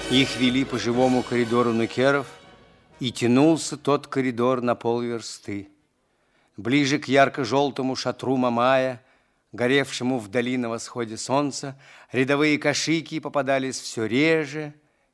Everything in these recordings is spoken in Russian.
Их вели по живому коридору нукеров, и тянулся тот коридор на полверсты. Ближе к ярко-желтому шатру Мамая, горевшему вдали на восходе солнца, рядовые кашики попадались все реже,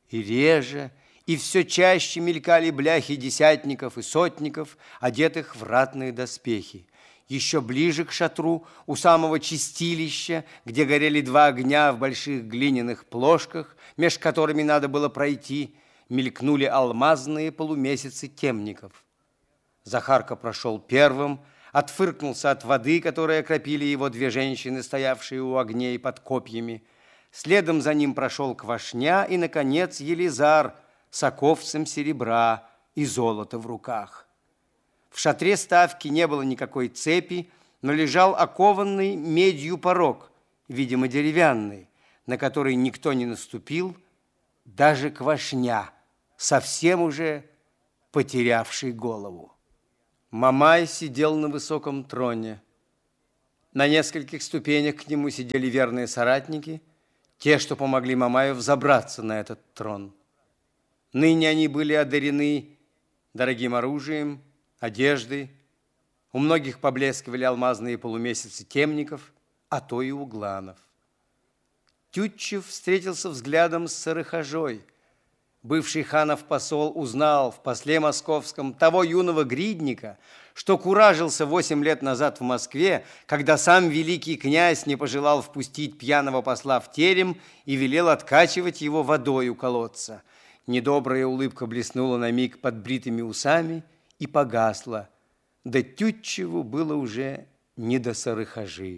и все чаще мелькали бляхи десятников и сотников, одетых в ратные доспехи. Еще ближе к шатру, у самого чистилища, где горели два огня в больших глиняных плошках, меж которыми надо было пройти, мелькнули алмазные полумесяцы темников. Захарка прошел первым, отфыркнулся от воды, которой окропили его две женщины, стоявшие у огней под копьями. Следом за ним прошел Квашня и, наконец, Елизар с оковцем серебра и золота в руках. В шатре ставки не было никакой цепи, но лежал окованный медью порог, видимо, деревянный, на который никто не наступил, даже Квашня, совсем уже потерявший голову. Мамай сидел на высоком троне. На нескольких ступенях к нему сидели верные соратники, те, что помогли Мамаю взобраться на этот трон. Ныне они были одарены дорогим оружием, одеждой. У многих поблескивали алмазные полумесяцы темников, а то и угланов. Тютчев встретился взглядом с Сарыхажой. Бывший ханов посол узнал в после московском того юного гридника, что куражился 8 лет назад в Москве, когда сам великий князь не пожелал впустить пьяного посла в терем и велел откачивать его водой у колодца. Недобрая улыбка блеснула на миг под бритыми усами и погасла. Да Тютчеву было уже не до Сарыхажи.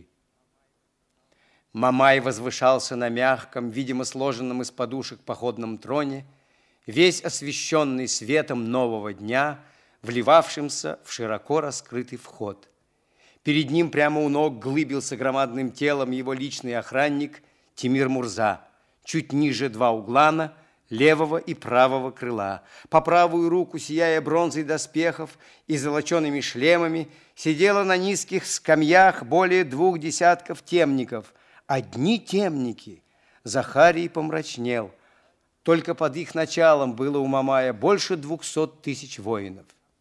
Мамай возвышался на мягком, видимо, сложенном из подушек походном троне, весь освещенный светом нового дня, вливавшимся в широко раскрытый вход. Перед ним прямо у ног глыбился громадным телом его личный охранник Тимир-Мурза, чуть ниже два углана, левого и правого крыла. По правую руку, сияя бронзой доспехов и золочеными шлемами, сидело на низких скамьях более 2 десятков темников. Одни темники. Захарий помрачнел. Только под их началом было у Мамая больше 200 тысяч воинов.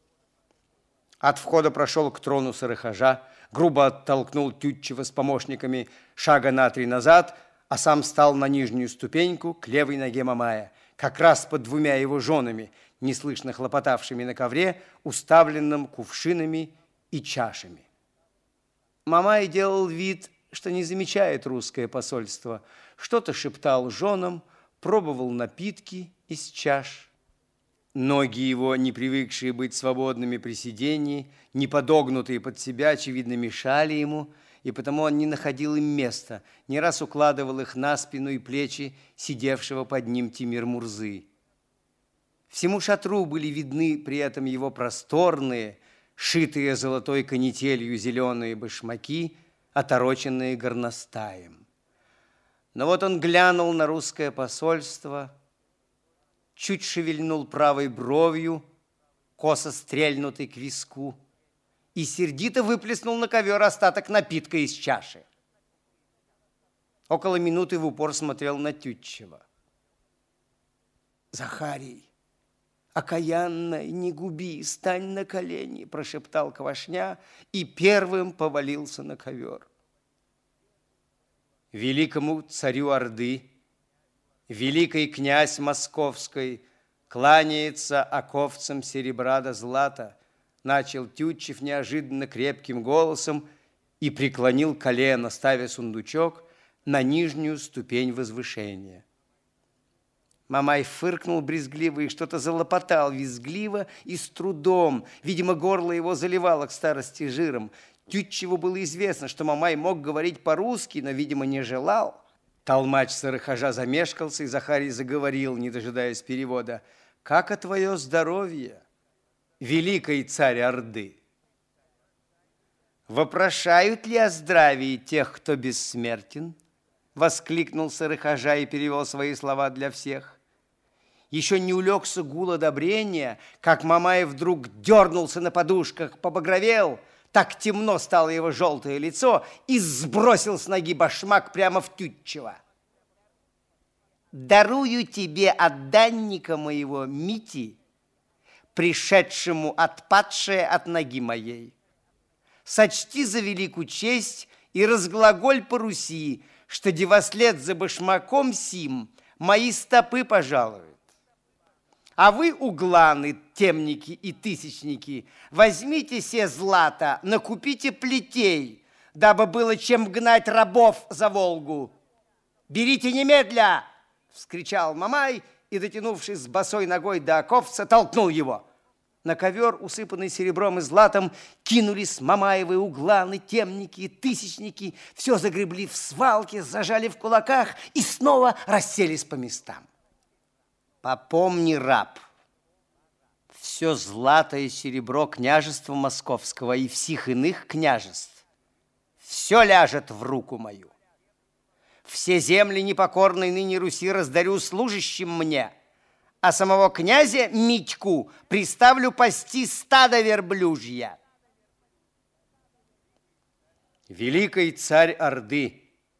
От входа прошел к трону Сарыхажа, грубо оттолкнул Тютчева с помощниками шага на 3 назад, а сам стал на нижнюю ступеньку к левой ноге Мамая, как раз под 2 его женами, неслышно хлопотавшими на ковре, уставленном кувшинами и чашами. Мамай делал вид, что не замечает русское посольство, что-то шептал женам, пробовал напитки из чаш. Ноги его, не привыкшие быть свободными при сидении, не подогнутые под себя, очевидно, мешали ему, и потому он не находил им места, не раз укладывал их на спину и плечи сидевшего под ним Тимир-Мурзы. Всему шатру были видны при этом его просторные, шитые золотой канителью зеленые башмаки, отороченные горностаем. Но вот он глянул на русское посольство, чуть шевельнул правой бровью, косо стрельнутый к виску, и сердито выплеснул на ковер остаток напитка из чаши. Около минуты в упор смотрел на Тютчева. «Захарий, окаянно не губи, стань на колени», прошептал Квашня и первым повалился на ковер. Великому царю Орды, великий князь Московской, кланяется оковцам серебра да злата, начал Тютчев неожиданно крепким голосом и преклонил колено, ставя сундучок на нижнюю ступень возвышения. Мамай фыркнул брезгливо и что-то залопотал визгливо и с трудом. Видимо, горло его заливало к старости жиром. Тютчеву было известно, что Мамай мог говорить по-русски, но, видимо, не желал. Толмач Сарыхажа замешкался, и Захарий заговорил, не дожидаясь перевода. «Как твое здоровье, великий царь Орды? Вопрошают ли о здравии тех, кто бессмертен?» Воскликнул Сарыхажа и перевел свои слова для всех. Еще не улегся гул одобрения, как Мамай вдруг дернулся на подушках, побагровел, так темно стало его желтое лицо, и сбросил с ноги башмак прямо в Тютчева. дарую тебе от данника моего Мити, пришедшему отпадшее от ноги моей. Сочти за великую честь и разглаголь по Руси, что девослед за башмаком сим мои стопы пожалуют. А вы, угланы, темники и тысячники, возьмите се злато, накупите плетей, дабы было чем гнать рабов за Волгу. Берите немедля! Вскричал Мамай и, дотянувшись с босой ногой до оковца, толкнул его. На ковер, усыпанный серебром и златом, кинулись Мамаевы угланы, темники и тысячники, все загребли в свалке, зажали в кулаках и снова расселись по местам. Попомни, раб, все злато и серебро княжества московского и всех иных княжеств, все ляжет в руку мою. Все земли непокорной ныне Руси раздарю служащим мне, а самого князя Митьку приставлю пасти стадо верблюжья. Великий царь Орды,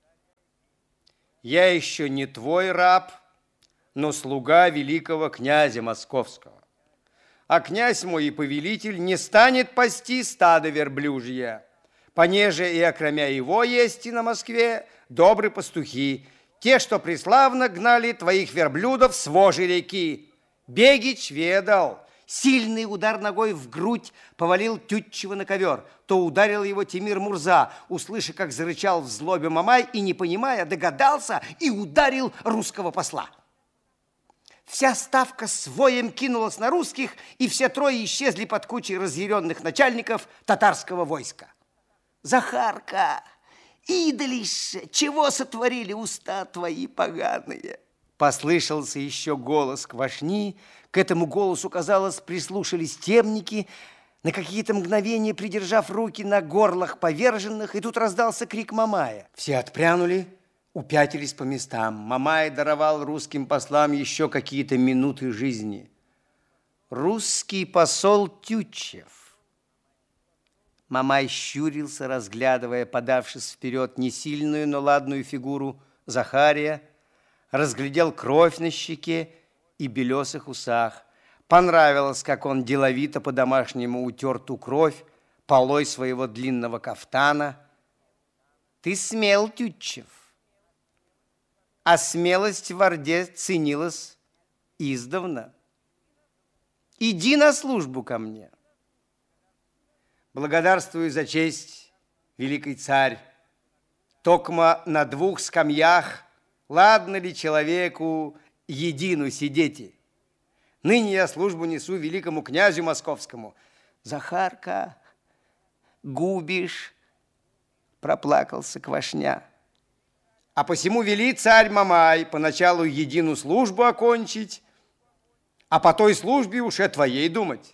я еще не твой раб, но слуга великого князя московского. А князь мой и повелитель не станет пасти стадо верблюжья, понеже и окромя его есть и на Москве добрые пастухи, те, что преславно гнали твоих верблюдов с вожи реки. Бегич ведал, сильный удар ногой в грудь повалил Тютчева на ковер, то ударил его Тимир Мурза, услыша, как зарычал в злобе Мамай, и, не понимая, догадался и ударил русского посла. Вся ставка с воем кинулась на русских, и все трое исчезли под кучей разъяренных начальников татарского войска. Захарка, идолище, чего сотворили уста твои поганые? Послышался еще голос Квашни. К этому голосу, казалось, прислушались темники, на какие-то мгновения придержав руки на горлах поверженных, и тут раздался крик Мамая. Все отпрянули, упятились по местам. Мамай даровал русским послам еще какие-то минуты жизни. Русский посол Тютчев. Мамай щурился, разглядывая, подавшись вперед, несильную, но ладную фигуру Захария, разглядел кровь на щеке и белесых усах. Понравилось, как он деловито по-домашнему утер ту кровь полой своего длинного кафтана. Ты смел, Тютчев, а смелость в Орде ценилась издавна. Иди на службу ко мне. Благодарствую за честь, великий царь. Токма на двух скамьях ладно ли человеку едину сидеть? Ныне я службу несу великому князю московскому. Захарка, губишь, проплакался Квашня. А посему вели царь Мамай поначалу едину службу окончить, а по той службе уж о твоей думать.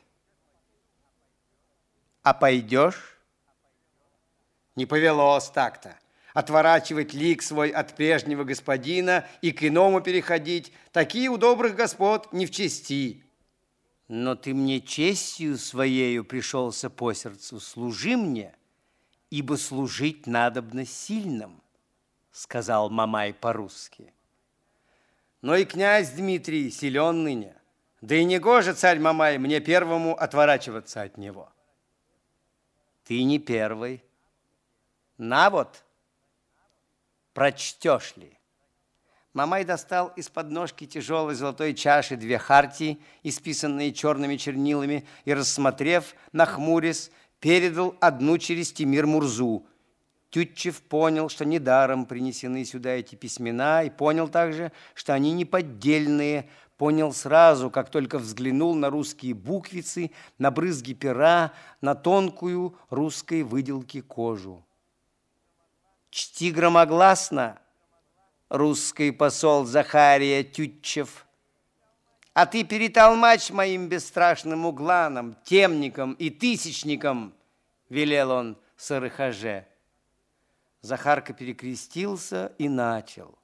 А пойдешь? Не повелось так-то. Отворачивать лик свой от прежнего господина и к иному переходить, такие у добрых господ не в чести. Но ты мне честью своею пришелся по сердцу, служи мне, ибо служить надобно сильным, сказал Мамай по-русски. Но и князь Дмитрий силен ныне, да и негоже, царь Мамай, мне первому отворачиваться от него. Ты не первый. На вот, прочтешь ли? Мамай достал из-под ножки тяжелой золотой чаши две хартии, исписанные черными чернилами, и, рассмотрев, нахмурясь, передал одну через Тимир Мурзу. Тютчев понял, что недаром принесены сюда эти письмена, и понял также, что они не поддельные. Понял сразу, как только взглянул на русские буквицы, на брызги пера, на тонкую русской выделки кожу. Чти громогласно, русский посол Захария Тютчев, а ты перетолмачь моим бесстрашным угланам, темникам и тысячникам, велел он Сарыхаже. Захарка перекрестился и начал.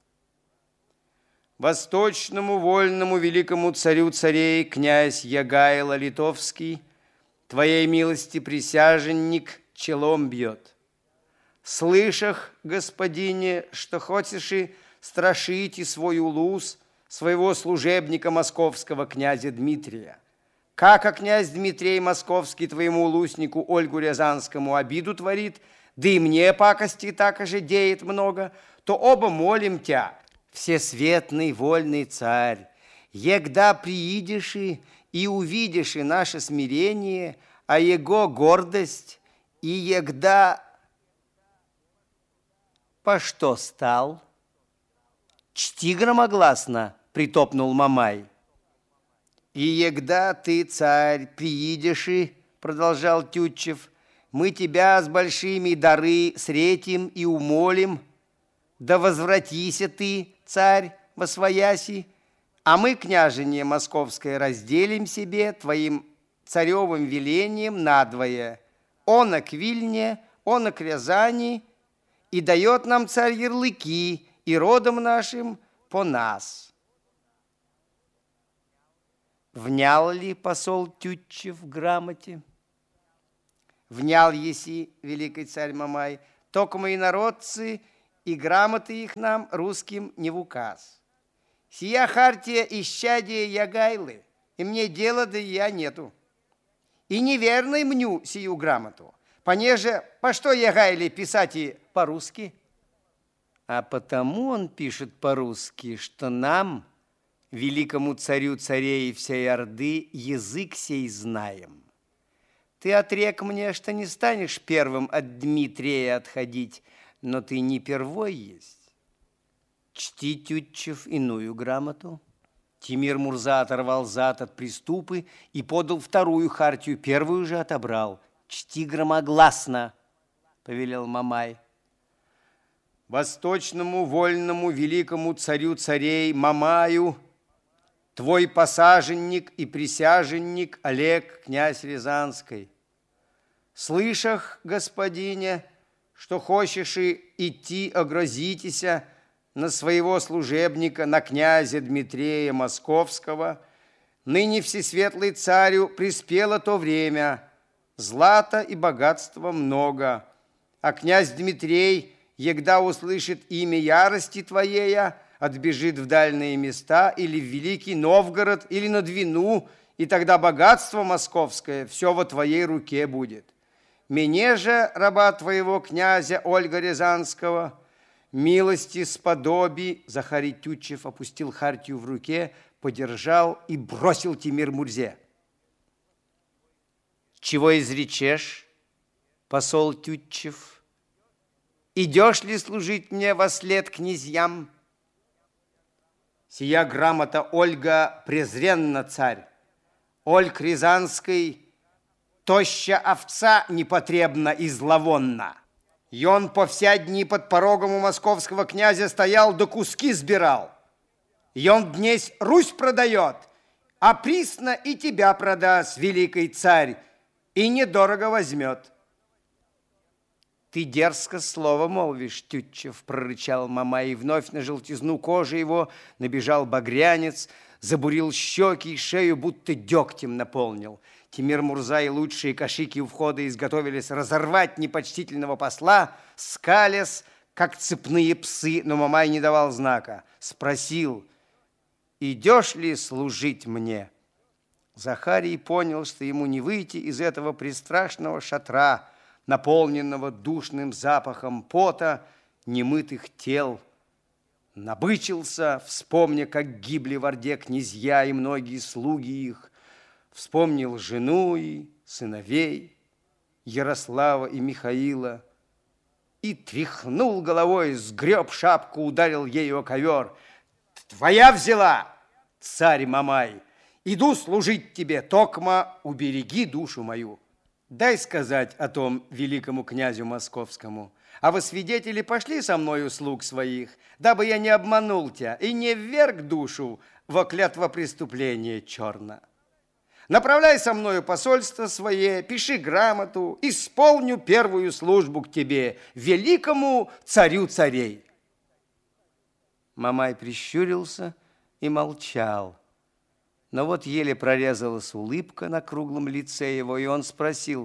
Восточному вольному великому царю царей князь Ягайло Литовский, твоей милости присяженник челом бьет. Слышах, господине, что хочешь и страшите свой улус, своего служебника московского князя Дмитрия. Как князь Дмитрий Московский твоему улуснику Ольгу Рязанскому обиду творит, да и мне пакости так же деет много, то оба молим тя, всесветный вольный царь, егда приидешь и увидишь наше смирение, а его гордость, и егда... По что стал? Чти громогласно, притопнул Мамай. И егда ты, царь, приидешь, продолжал Тютчев, мы тебя с большими дары сретим и умолим, да возвратися ты, царь, восвояси, а мы, княжение московское, разделим себе твоим царевым велением надвое, оно к Вильне, оно к Рязани, и дает нам царь ярлыки и родом нашим по нас. Внял ли посол Тютчев в грамоте? Внял еси, великий царь Мамай, только мои народцы и грамоты их нам, русским, не в указ. Сия хартия исчадия Ягайлы, и мне дела да я нету. И неверной мню сию грамоту, понеже по что Ягайле писать и по-русски? А потому он пишет по-русски, что нам, великому царю царей всей Орды, язык сей знаем. Ты отрек мне, что не станешь первым от Дмитрия отходить, но ты не первой есть. Чти, Тютчев, иную грамоту. Тимир Мурза оторвал зад от приступы и подал вторую хартию, первую же отобрал. Чти громогласно, повелел Мамай. Восточному вольному великому царю царей Мамаю, твой посаженник и присяженник Олег, князь Рязанской. Слышах, господине, что хочешь и идти огрозитеся на своего служебника, на князя Дмитрия Московского, ныне всесветлый царю приспело то время, злата и богатства много, а князь Дмитрий, егда услышит имя ярости твоея, отбежит в дальние места или в Великий Новгород, или на Двину, и тогда богатство московское все во твоей руке будет. Мне же, раба твоего князя Ольга Рязанского, милости сподоби, Захарий Тютчев опустил хартию в руке, подержал и бросил Тимир Мурзе. Чего изречешь, посол Тютчев? Идешь ли служить мне вослед князьям? Сия грамота Ольга презренна, царь. Ольг Рязанской тоща овца непотребна и зловонна. И он по вся дни под порогом у московского князя стоял, да куски сбирал. И он днесь Русь продает, а присно и тебя продаст, великий царь, и недорого возьмет. Ты дерзко слово молвишь, Тютчев, прорычал Мамай, и вновь на желтизну кожи его набежал багрянец, забурил щеки и шею, будто дегтем наполнил. Тимир Мурза и лучшие кашики у входа изготовились разорвать непочтительного посла, скалясь, как цепные псы, но Мамай не давал знака. Спросил, идешь ли служить мне? Захарий понял, что ему не выйти из этого пристрашного шатра, наполненного душным запахом пота, немытых тел. Набычился, вспомня, как гибли в Орде князья и многие слуги их, вспомнил жену и сыновей, Ярослава и Михаила, и тряхнул головой, сгреб шапку, ударил ею о ковер. Твоя взяла, царь Мамай, иду служить тебе, токма убереги душу мою. Дай сказать о том великому князю московскому. А во свидетели пошли со мною слуг своих, дабы я не обманул тебя и не вверг душу во клятво преступления черно. Направляй со мною посольство свое, пиши грамоту, исполню первую службу к тебе, великому царю царей. Мамай прищурился и молчал. Но вот еле прорезалась улыбка на круглом лице его, и он спросил,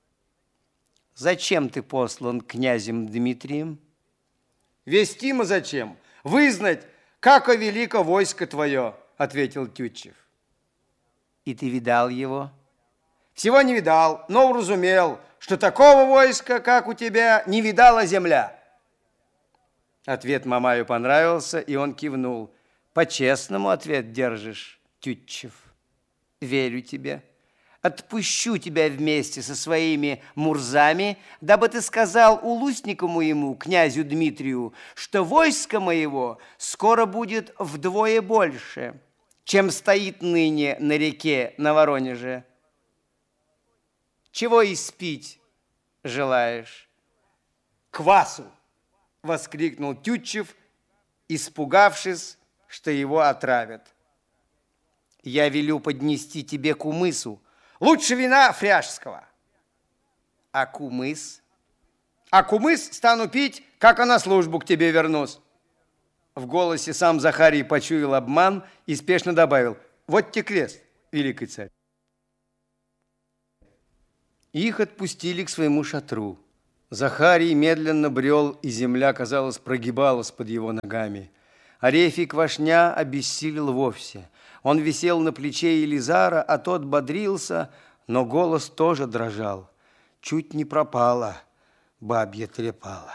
«Зачем ты послан князем Дмитрием?» «Вестимо зачем? Вызнать, «Како велико войско твое», — ответил Тютчев. «И ты видал его?» «Всего не видал, но уразумел, что такого войска, как у тебя, не видала земля». Ответ Мамаю понравился, и он кивнул. «По-честному ответ держишь, Тютчев. Верю тебе. Отпущу тебя вместе со своими мурзами, дабы ты сказал улусника моему, князю Дмитрию, что войско моего скоро будет вдвое больше, чем стоит ныне на реке на Воронеже. Чего испить желаешь?» «Квасу!» — воскликнул Тютчев, испугавшись, что его отравят. «Я велю поднести тебе кумысу. Лучше вина фряжского». «А кумыс?» «А кумыс стану пить, как на службу к тебе вернусь». В голосе сам Захарий почуял обман и спешно добавил: «Вот те крест, великий царь». Их отпустили к своему шатру. Захарий медленно брел, и земля, казалось, прогибалась под его ногами. Арефий Квашня обессилел вовсе. Он висел на плече Елизара, а тот бодрился, но голос тоже дрожал. Чуть не пропала бабья трепала.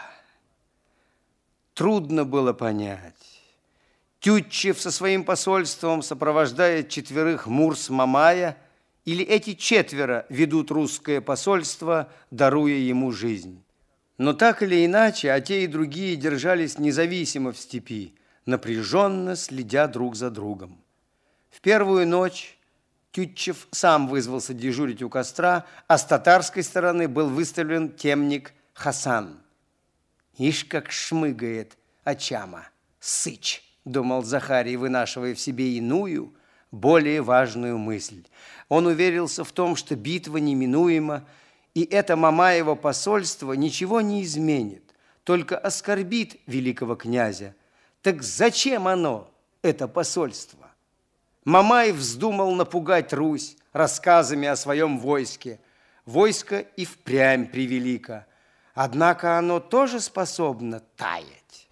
Трудно было понять. Тютчев со своим посольством сопровождает 4 мурс Мамая, или эти 4 ведут русское посольство, даруя ему жизнь. Но так или иначе, а те и другие держались независимо в степи, напряженно следя друг за другом. В первую ночь Тютчев сам вызвался дежурить у костра, а с татарской стороны был выставлен темник Хасан. «Ишь, как шмыгает очама, сыч!» — думал Захарий, вынашивая в себе иную, более важную мысль. Он уверился в том, что битва неминуема, и это Мамаево посольство ничего не изменит, только оскорбит великого князя. Так зачем оно, это посольство? Мамай вздумал напугать Русь рассказами о своем войске. Войско и впрямь превелико, однако оно тоже способно таять.